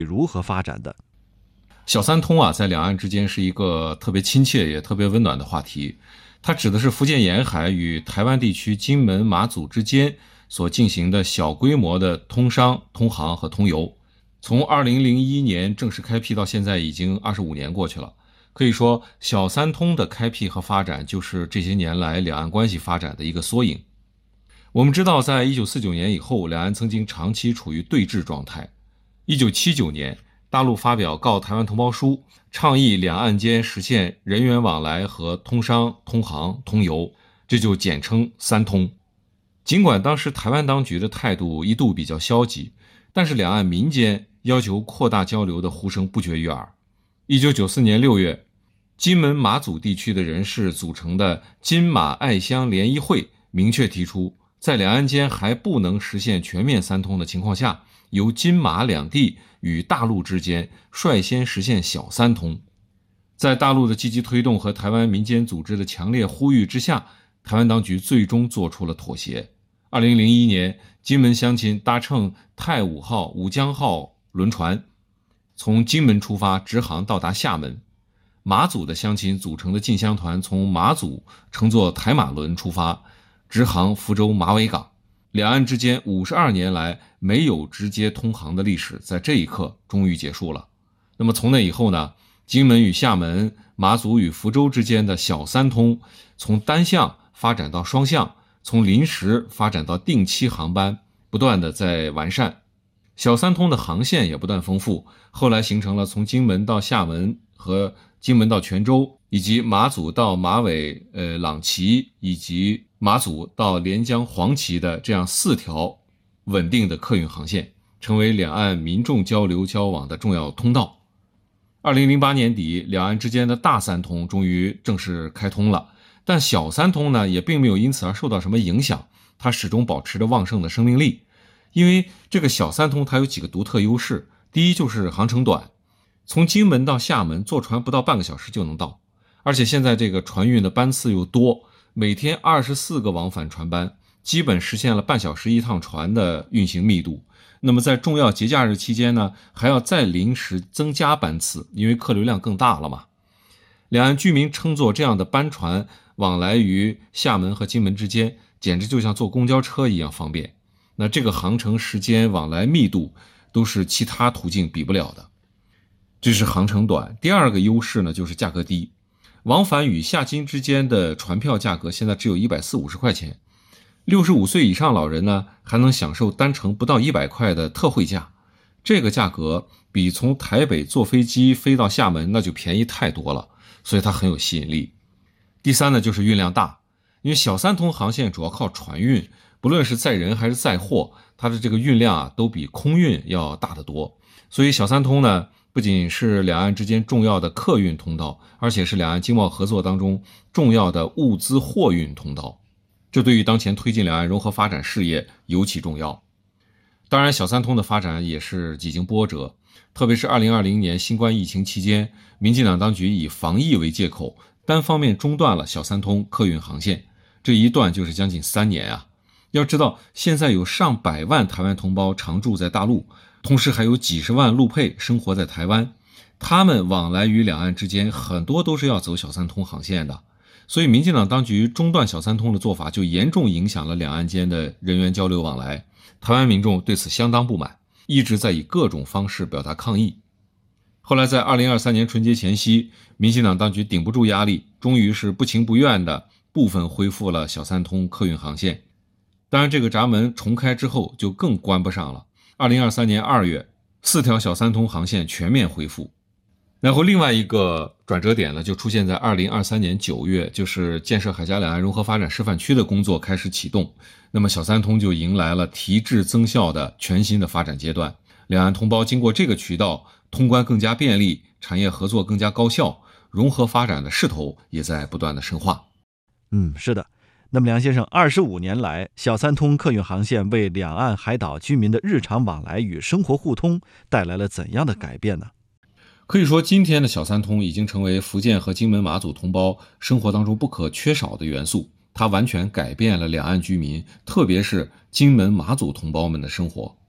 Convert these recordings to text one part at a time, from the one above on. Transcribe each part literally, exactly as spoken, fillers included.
如何发展的？ 小三通啊，在两岸之间是一个特别亲切也特别温暖的话题。它指的是福建沿海与台湾地区金门、马祖之间所进行的小规模的通商、通航和通邮。从二零零一年正式开辟到现在已经二十五年过去了。可以说，小三通的开辟和发展就是这些年来两岸关系发展的一个缩影。我们知道，在一九四九年以后，两岸曾经长期处于对峙状态。一九七九年，大陆发表告台湾同胞书，倡议两岸间实现人员往来和通商、通航、通邮，这就简称三通。尽管当时台湾当局的态度一度比较消极，但是两岸民间要求扩大交流的呼声不绝于耳。一九九四年六月，金门马祖地区的人士组成的金马爱乡联谊会明确提出，在两岸间还不能实现全面三通的情况下，由金马两地与大陆之间率先实现小三通。在大陆的积极推动和台湾民间组织的强烈呼吁之下，台湾当局最终做出了妥协。二零零一年，金门乡亲搭乘太武号、武江号轮船，从金门出发直航到达厦门。马祖的乡亲组成的进香团从马祖乘坐台马轮出发，直航福州马尾港。两岸之间五十二年来没有直接通航的历史，在这一刻终于结束了。那么从那以后呢，金门与厦门、马祖与福州之间的小三通，从单向发展到双向，从临时发展到定期航班，不断的在完善。小三通的航线也不断丰富，后来形成了从金门到厦门和金门到泉州，以及马祖到马尾、呃朗旗，以及马祖到连江黄旗的这样四条稳定的客运航线，成为两岸民众交流交往的重要通道。二零零八年底，两岸之间的大三通终于正式开通了，但小三通呢，也并没有因此而受到什么影响，它始终保持着旺盛的生命力。因为这个小三通它有几个独特优势，第一就是航程短，从金门到厦门坐船不到半个小时就能到，而且现在这个船运的班次又多，每天二十四个往返船班，基本实现了半小时一趟船的运行密度。那么在重要节假日期间呢，还要再临时增加班次，因为客流量更大了嘛。两岸居民称作这样的班船往来于厦门和金门之间，简直就像坐公交车一样方便。那这个航程时间、往来密度都是其他途径比不了的。这是航程短。第二个优势呢，就是价格低。往返与厦金之间的船票价格现在只有一百四十五块钱，六十五岁以上老人呢，还能享受单程不到一百块的特惠价。这个价格比从台北坐飞机飞到厦门那就便宜太多了，所以它很有吸引力。第三呢，就是运量大。因为小三通航线主要靠船运，不论是载人还是载货，它的这个运量啊都比空运要大得多。所以小三通呢，不仅是两岸之间重要的客运通道，而且是两岸经贸合作当中重要的物资货运通道。这对于当前推进两岸融合发展事业尤其重要。当然，小三通的发展也是几经波折，特别是二零二零年新冠疫情期间，民进党当局以防疫为借口，单方面中断了小三通客运航线，这一断就是将近三年啊！要知道，现在有上百万台湾同胞常住在大陆，同时还有几十万陆配生活在台湾，他们往来于两岸之间很多都是要走小三通航线的。所以民进党当局中断小三通的做法就严重影响了两岸间的人员交流往来，台湾民众对此相当不满，一直在以各种方式表达抗议。后来在二零二三年春节前夕，民进党当局顶不住压力，终于是不情不愿的部分恢复了小三通客运航线。当然这个闸门重开之后就更关不上了。二零二三年二月，四条小三通航线全面恢复。然后另外一个转折点呢，就出现在二零二三年九月，就是建设海峡两岸融合发展示范区的工作开始启动，那么小三通就迎来了提质增效的全新的发展阶段。两岸同胞经过这个渠道，通关更加便利，产业合作更加高效，融合发展的势头也在不断的深化。 嗯，是的。那么梁先生，二十五年来，小三通客运航线为两岸海岛居民的日常往来与生活互通带来了怎样的改变呢？ 可以说，今天的小三通已经成为福建和金门马祖同胞生活当中不可缺少的元素，它完全改变了两岸居民，特别是金门马祖同胞们的生活。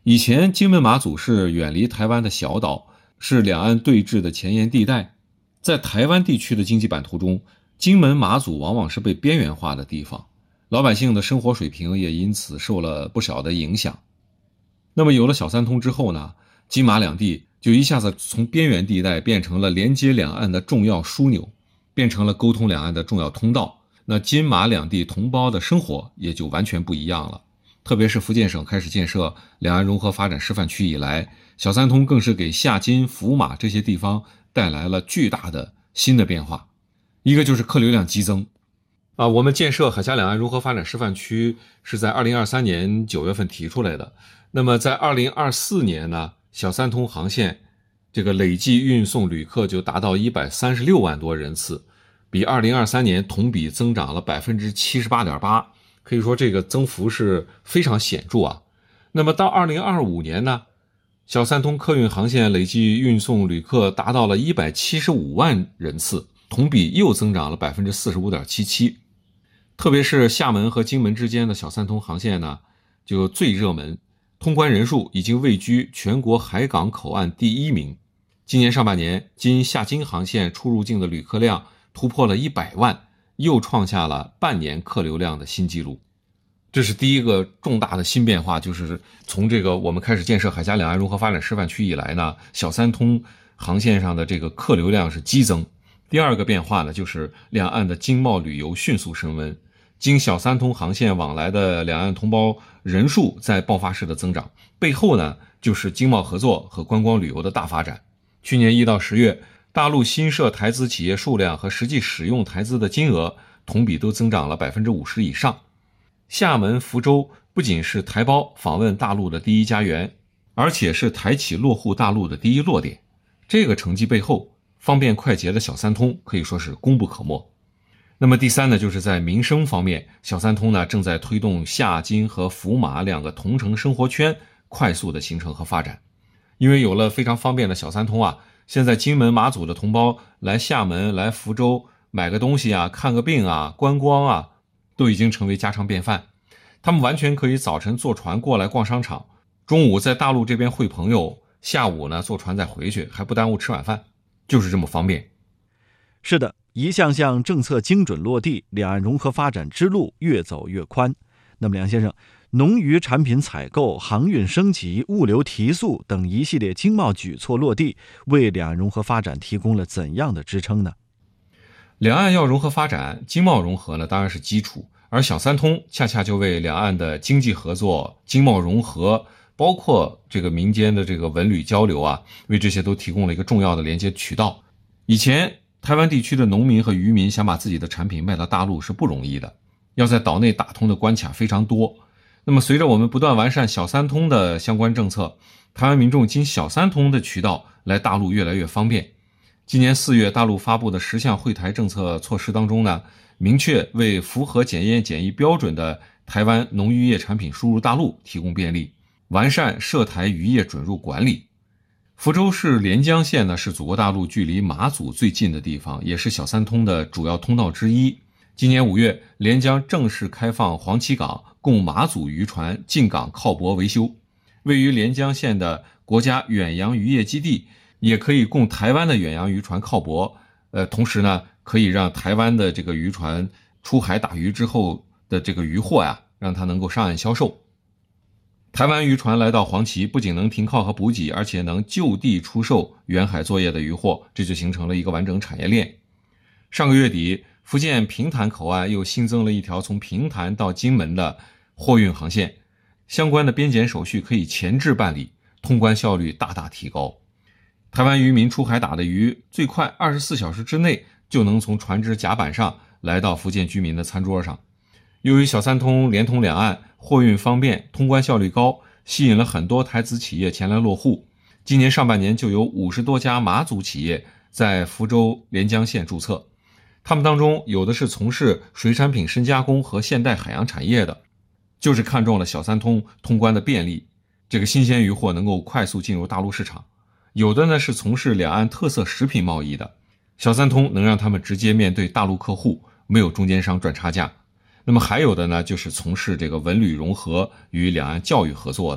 以前金门马祖是远离台湾的小岛，是两岸对峙的前沿地带。在台湾地区的经济版图中，金门马祖往往是被边缘化的地方，老百姓的生活水平也因此受了不少的影响。那么有了小三通之后呢，金马两地就一下子从边缘地带变成了连接两岸的重要枢纽，变成了沟通两岸的重要通道。那金马两地同胞的生活也就完全不一样了。特别是福建省开始建设两岸融合发展示范区以来，小三通更是给厦金、福马这些地方带来了巨大的新的变化。一个就是客流量激增啊，我们建设海峡两岸融合发展示范区是在二零二三年九月份提出来的。那么在二零二四年呢，小三通航线这个累计运送旅客就达到一百三十六万多人次，比二零二三年同比增长了 百分之七十八点八， 可以说这个增幅是非常显著啊。那么到二零二五年呢，小三通客运航线累计运送旅客达到了一百七十五万人次，同比又增长了 百分之四十五点七七。 特别是厦门和金门之间的小三通航线呢，就最热门，通关人数已经位居全国海港口岸第一名。今年上半年，经厦金航线出入境的旅客量突破了一百万，又创下了半年客流量的新纪录。这是第一个重大的新变化，就是从这个我们开始建设海峡两岸融合发展示范区以来呢，小三通航线上的这个客流量是激增。第二个变化呢，就是两岸的经贸旅游迅速升温，经小三通航线往来的两岸同胞人数在爆发式的增长，背后呢就是经贸合作和观光旅游的大发展。去年一到十月，大陆新设台资企业数量和实际使用台资的金额同比都增长了 百分之五十 以上。厦门、福州不仅是台胞访问大陆的第一家园，而且是台企落户大陆的第一落点。这个成绩背后，方便快捷的小三通可以说是功不可没。那么第三呢，就是在民生方面，小三通呢正在推动厦金和福马两个同城生活圈快速的形成和发展。因为有了非常方便的小三通啊，现在金门马祖的同胞来厦门、来福州买个东西啊、看个病啊、观光啊，都已经成为家常便饭。他们完全可以早晨坐船过来逛商场，中午在大陆这边会朋友，下午呢坐船再回去，还不耽误吃晚饭，就是这么方便。 是的，一项项政策精准落地，两岸融合发展之路越走越宽。那么梁先生，农渔产品采购、航运升级、物流提速等一系列经贸举措落地，为两岸融合发展提供了怎样的支撑呢？ 两岸要融合发展，经贸融合呢当然是基础，而小三通恰恰就为两岸的经济合作、经贸融合，包括这个民间的这个文旅交流啊，为这些都提供了一个重要的连接渠道。以前台湾地区的农民和渔民想把自己的产品卖到大陆是不容易的，要在岛内打通的关卡非常多。那么随着我们不断完善小三通的相关政策，台湾民众经小三通的渠道来大陆越来越方便。今年四月大陆发布的十项惠台政策措施当中呢，明确为符合检验检疫标准的台湾农渔业产品输入大陆提供便利，完善涉台渔业准入管理。福州市连江县呢，是祖国大陆距离马祖最近的地方，也是小三通的主要通道之一。今年五月，连江正式开放黄岐港，供马祖渔船进港靠泊维修。位于连江县的国家远洋渔业基地，也可以供台湾的远洋渔船靠泊。呃，同时呢，可以让台湾的这个渔船出海打鱼之后的这个渔获呀，让它能够上岸销售。台湾渔船来到黄岐，不仅能停靠和补给，而且能就地出售远海作业的渔获，这就形成了一个完整产业链。上个月底，福建平潭口岸又新增了一条从平潭到金门的货运航线，相关的边检手续可以前置办理，通关效率大大提高。台湾渔民出海打的鱼，最快二十四小时之内就能从船只甲板上来到福建居民的餐桌上。由于小三通连通两岸，货运方便，通关效率高，吸引了很多台资企业前来落户。今年上半年就有五十多家马祖企业在福州连江县注册，他们当中有的是从事水产品深加工和现代海洋产业的，就是看中了小三通通关的便利，这个新鲜渔获能够快速进入大陆市场。有的呢是从事两岸特色食品贸易的，小三通能让他们直接面对大陆客户，没有中间商赚差价。那么还有的呢，就是从事这个文旅融合与两岸教育合作的，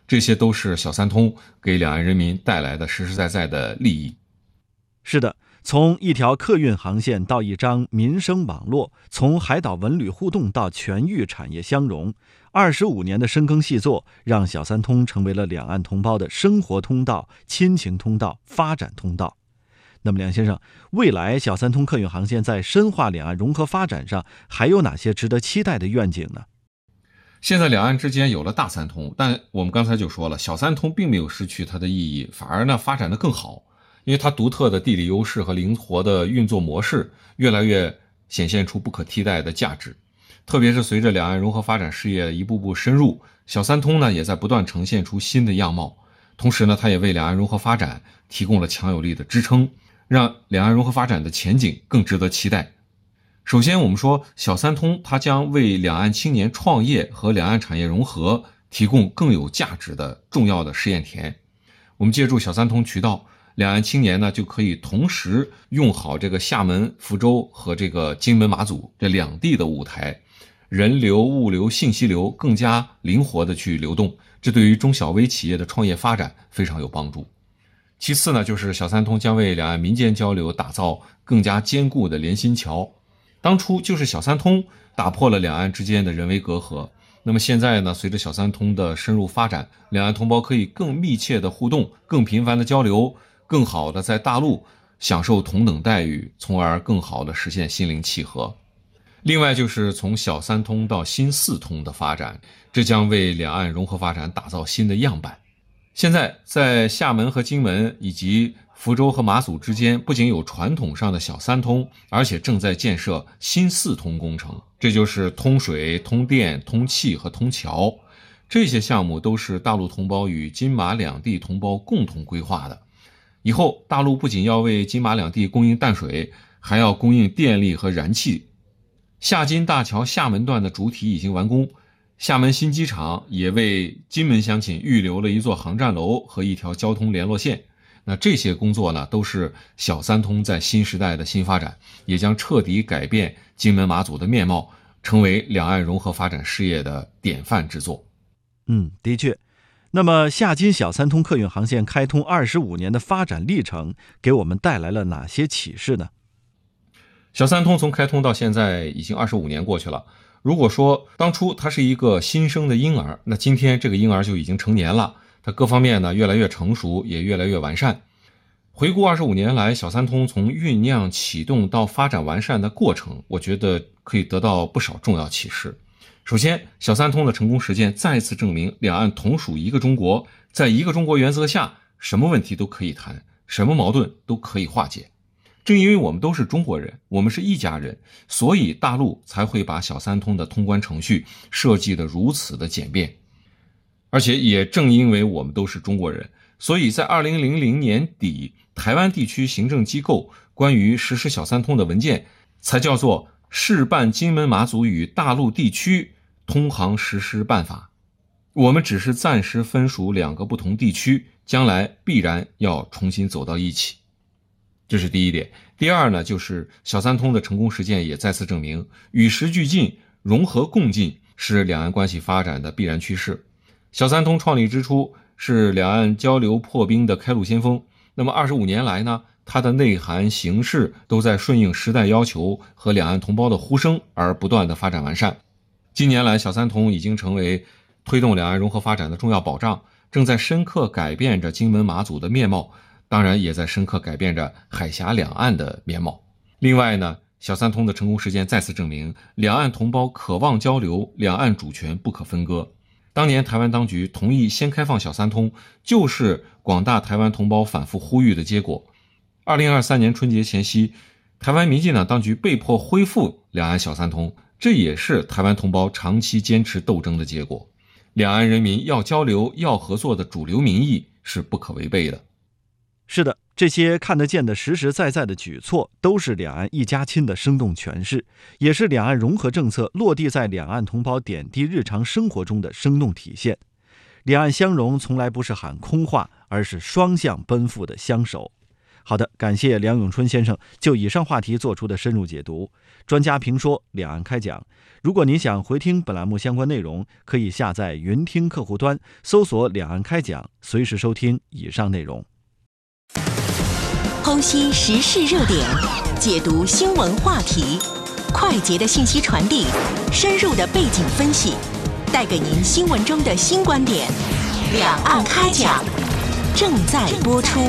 这些都是小三通给两岸人民带来的实实在在的利益。 是的，从一条客运航线到一张民生网络，从海岛文旅互动到全域产业相融，二十五年的深耕细作，让小三通成为了两岸同胞的生活通道、亲情通道、发展通道。那么梁先生，未来小三通客运航线在深化两岸融合发展上还有哪些值得期待的愿景呢？ 现在两岸之间有了大三通，但我们刚才就说了，小三通并没有失去它的意义，反而呢发展得更好，因为它独特的地理优势和灵活的运作模式越来越显现出不可替代的价值。特别是随着两岸融合发展事业一步步深入，小三通呢也在不断呈现出新的样貌，同时呢它也为两岸融合发展提供了强有力的支撑，让两岸融合发展的前景更值得期待。首先我们说小三通它将为两岸青年创业和两岸产业融合提供更有价值的重要的试验田。我们借助小三通渠道，两岸青年呢就可以同时用好这个厦门、福州和这个金门、马祖这两地的舞台，人流、物流、信息流更加灵活的去流动，这对于中小微企业的创业发展非常有帮助。其次呢，就是小三通将为两岸民间交流打造更加坚固的连心桥。当初就是小三通打破了两岸之间的人为隔阂，那么现在呢，随着小三通的深入发展，两岸同胞可以更密切的互动，更频繁的交流，更好的在大陆享受同等待遇，从而更好的实现心灵契合。另外就是从小三通到新四通的发展，这将为两岸融合发展打造新的样板。现在在厦门和金门以及福州和马祖之间，不仅有传统上的小三通，而且正在建设新四通工程，这就是通水、通电、通气和通桥。这些项目都是大陆同胞与金马两地同胞共同规划的。以后大陆不仅要为金马两地供应淡水，还要供应电力和燃气。厦金大桥厦门段的主体已经完工，厦门新机场也为金门乡亲预留了一座航站楼和一条交通联络线。那这些工作呢，都是小三通在新时代的新发展，也将彻底改变金门马祖的面貌，成为两岸融合发展事业的典范之作。 嗯，的确。那么厦金小三通客运航线开通二十五年的发展历程，给我们带来了哪些启示呢？ 小三通从开通到现在已经二十五年过去了。如果说当初它是一个新生的婴儿，那今天这个婴儿就已经成年了，它各方面呢越来越成熟，也越来越完善。回顾二十五年来小三通从酝酿启动到发展完善的过程，我觉得可以得到不少重要启示。首先，小三通的成功实践再次证明两岸同属一个中国，在一个中国原则下，什么问题都可以谈，什么矛盾都可以化解。正因为我们都是中国人，我们是一家人，所以大陆才会把小三通的通关程序设计得如此的简便。而且也正因为我们都是中国人，所以在二零零零年底，台湾地区行政机构关于实施小三通的文件才叫做《示办金门马祖与大陆地区通航实施办法》。我们只是暂时分属两个不同地区，将来必然要重新走到一起。这是第一点。第二呢，就是小三通的成功实践也再次证明，与时俱进、融合共进是两岸关系发展的必然趋势。小三通创立之初是两岸交流破冰的开路先锋，那么二十五年来呢，它的内涵形式都在顺应时代要求和两岸同胞的呼声而不断的发展完善。近年来，小三通已经成为推动两岸融合发展的重要保障，正在深刻改变着金门马祖的面貌，当然也在深刻改变着海峡两岸的面貌。另外呢，小三通的成功实践再次证明，两岸同胞渴望交流，两岸主权不可分割。当年台湾当局同意先开放小三通，就是广大台湾同胞反复呼吁的结果。二零二三年春节前夕，台湾民进党当局被迫恢复两岸小三通，这也是台湾同胞长期坚持斗争的结果。两岸人民要交流、要合作的主流民意是不可违背的。 是的，这些看得见的实实在在的举措，都是两岸一家亲的生动诠释，也是两岸融合政策落地在两岸同胞点滴日常生活中的生动体现。两岸相融从来不是喊空话，而是双向奔赴的相守。 好的，感谢梁永春先生就以上话题做出的深入解读。专家评说，两岸开讲。如果您想回听本栏目相关内容，可以下载云听客户端，搜索两岸开讲，随时收听以上内容。 剖析时事热点，解读新闻话题，快捷的信息传递，深入的背景分析，带给您新闻中的新观点。两岸开讲正在播出。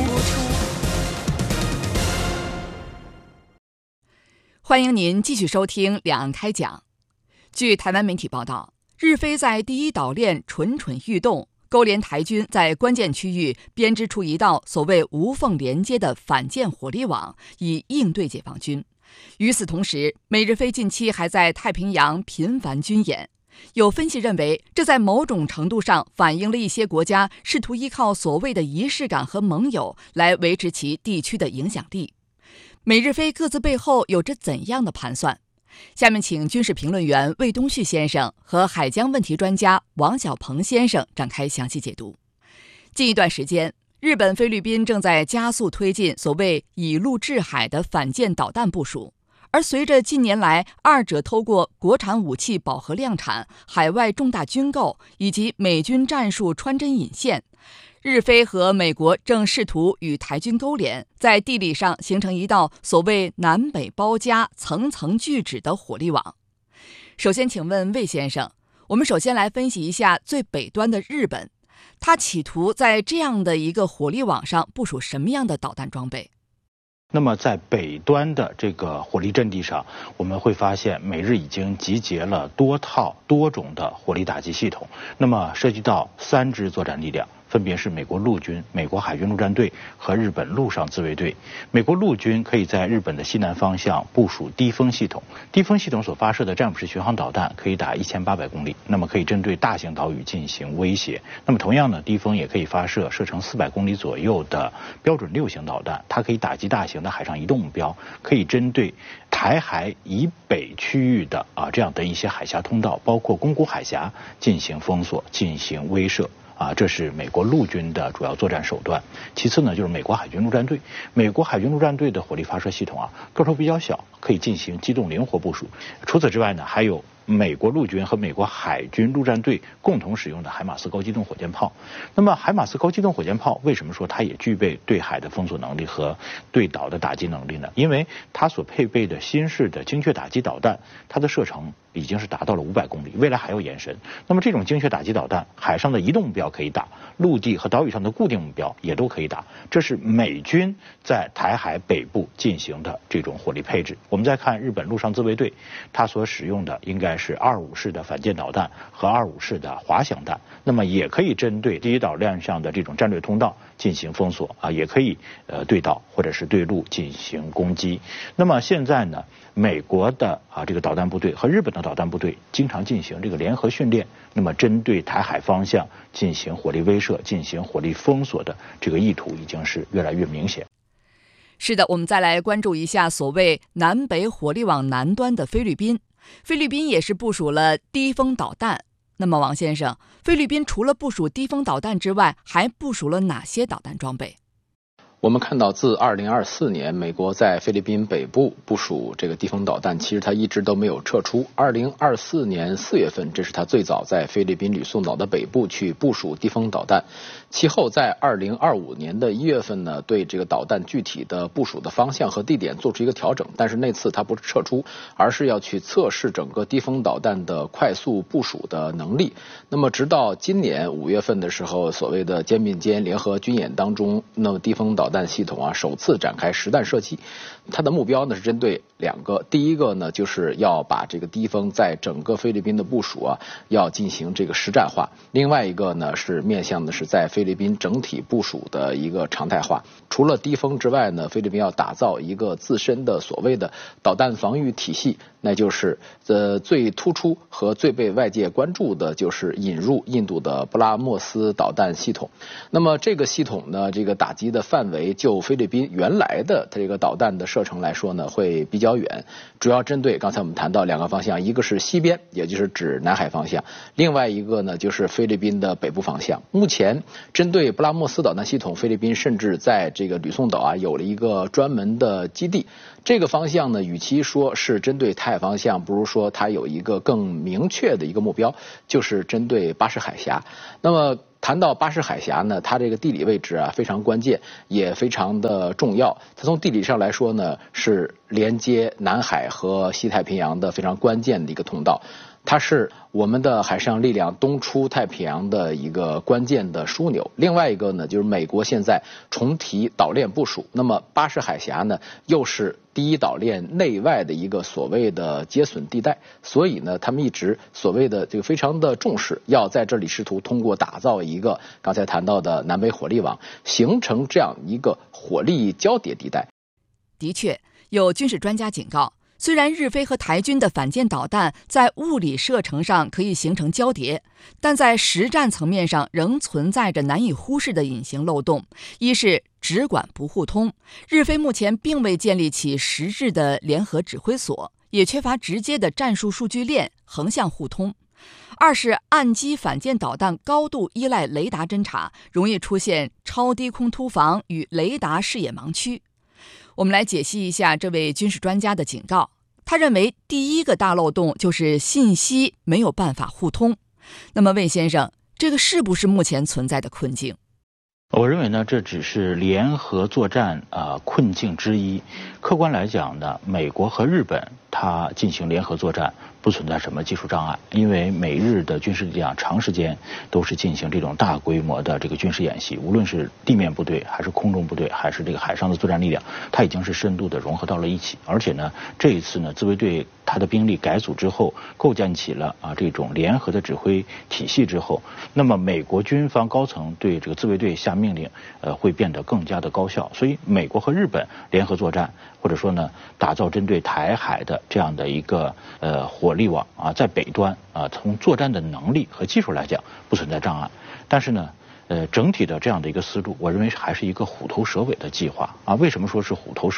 欢迎您继续收听两岸开讲。据台湾媒体报道，日菲在第一岛链蠢蠢欲动，勾连台军在关键区域编织出一道所谓无缝连接的反舰火力网，以应对解放军。与此同时，美日菲近期还在太平洋频繁军演。有分析认为，这在某种程度上反映了一些国家试图依靠所谓的仪式感和盟友来维持其地区的影响力。美日菲各自背后有着怎样的盘算？下面请军事评论员魏东旭先生和海疆问题专家王小鹏先生展开详细解读。近一段时间，日本、菲律宾正在加速推进所谓以陆制海的反舰导弹部署，而随着近年来二者透过国产武器饱和量产、海外重大军购以及美军战术穿针引线，日菲和美国正试图与台军勾连，在地理上形成一道所谓南北包夹、层层拒止的火力网。首先请问魏先生，我们首先来分析一下最北端的日本，他企图在这样的一个火力网上部署什么样的导弹装备？ 那么在北端的这个火力阵地上，我们会发现美日已经集结了多套多种的火力打击系统，那么涉及到三支作战力量，分别是美国陆军、美国海军陆战队和日本陆上自卫队。美国陆军可以在日本的西南方向部署低风系统，低风系统所发射的战斧式巡航导弹可以打一千八百公里，那么可以针对大型岛屿进行威胁。那么同样呢，低风也可以发射射程四百公里左右的标准六型导弹，它可以打击大型的海上移动目标，可以针对台海以北区域的啊这样的一些海峡通道，包括宫古海峡进行封锁、进行威慑。啊，这是美国陆军的主要作战手段。其次呢，就是美国海军陆战队。美国海军陆战队的火力发射系统啊，个头比较小，可以进行机动灵活部署。除此之外呢，还有美国陆军和美国海军陆战队共同使用的海马斯高机动火箭炮。那么海马斯高机动火箭炮为什么说它也具备对海的封锁能力和对岛的打击能力呢？因为它所配备的新式的精确打击导弹，它的射程已经是达到了五百公里，未来还要延伸。那么这种精确打击导弹，海上的移动目标可以打，陆地和岛屿上的固定目标也都可以打。这是美军在台海北部进行的这种火力配置。我们再看日本陆上自卫队，它所使用的应该是二五式的反舰导弹和二五式的滑翔弹，那么也可以针对第一岛链上的这种战略通道进行封锁啊，也可以呃对岛或者是对陆进行攻击。那么现在呢，美国的啊这个导弹部队和日本的导弹部队经常进行这个联合训练，那么针对台海方向进行火力威慑、进行火力封锁的这个意图已经是越来越明显。 是的，我们再来关注一下所谓南北火力网南端的菲律宾。菲律宾也是部署了低风导弹。那么王先生，菲律宾除了部署低风导弹之外，还部署了哪些导弹装备？ 我们看到，自二零二四年，美国在菲律宾北部部署这个低风导弹，其实它一直都没有撤出。二零二四年四月份，这是它最早在菲律宾吕宋岛的北部去部署低风导弹。其后在二零二五年的一月份呢，对这个导弹具体的部署的方向和地点做出一个调整，但是那次它不是撤出，而是要去测试整个低风导弹的快速部署的能力。那么直到今年五月份的时候，所谓的肩并肩联合军演当中，那么低风导弹系统啊首次展开实弹射击，它的目标呢是针对两个，第一个呢就是要把这个低风在整个菲律宾的部署啊要进行这个实战化，另外一个呢是面向的是在菲律宾整体部署的一个常态化。除了低风之外呢，菲律宾要打造一个自身的所谓的导弹防御体系， 那就是呃最突出和最被外界关注的就是引入印度的布拉莫斯导弹系统。那么这个系统呢，这个打击的范围就菲律宾原来的这个导弹的射程来说呢，会比较远，主要针对刚才我们谈到两个方向，一个是西边，也就是指南海方向，另外一个呢就是菲律宾的北部方向。目前针对布拉莫斯导弹系统，菲律宾甚至在这个吕宋岛啊有了一个专门的基地。这个方向呢，与其说是针对台海方向，不如说它有一个更明确的一个目标，就是针对巴士海峡。那么谈到巴士海峡呢，它这个地理位置啊非常关键，也非常的重要。它从地理上来说呢，是连接南海和西太平洋的非常关键的一个通道。它是我们的海上力量东出太平洋的一个关键的枢纽。另外一个呢，就是美国现在重提岛链部署，那么巴士海峡呢，又是第一岛链内外的一个所谓的接损地带，所以呢，他们一直所谓的这个非常的重视，要在这里试图通过打造一个刚才谈到的南北火力网，形成这样一个火力交叠地带。 的确，有军事专家警告，虽然日菲和台军的反舰导弹在物理射程上可以形成交叠，但在实战层面上仍存在着难以忽视的隐形漏洞。一是只管不互通，日菲目前并未建立起实质的联合指挥所，也缺乏直接的战术数据链横向互通。二是岸基反舰导弹高度依赖雷达侦察，容易出现超低空突防与雷达视野盲区。我们来解析一下这位军事专家的警告。他认为第一个大漏洞就是信息没有办法互通。那么魏先生，这个是不是目前存在的困境？ 我认为呢，这只是联合作战啊、呃、困境之一。客观来讲呢，美国和日本它进行联合作战不存在什么技术障碍，因为美日的军事力量长时间都是进行这种大规模的这个军事演习，无论是地面部队还是空中部队还是这个海上的作战力量，它已经是深度的融合到了一起。而且呢，这一次呢，自卫队它的兵力改组之后，构建起了啊这种联合的指挥体系之后，那么美国军方高层对这个自卫队下命令，呃，会变得更加的高效。所以，美国和日本联合作战，或者说呢，打造针对台海的这样的一个呃火力网啊，在北端啊，从作战的能力和技术来讲不存在障碍。但是呢，呃，整体的这样的一个思路，我认为还是一个虎头蛇尾的计划啊。为什么说是虎头蛇尾？